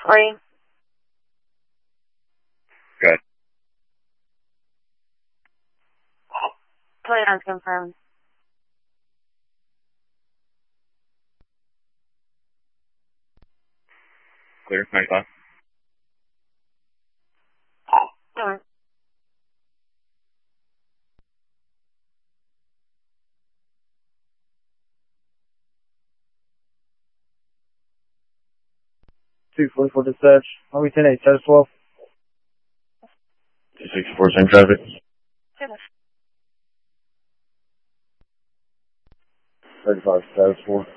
Morning. Good. Toledo's confirmed. Clear. 95. Sure. Two 44 dispatch. Army 10-8, status 12. 264, same traffic. 35, status 4.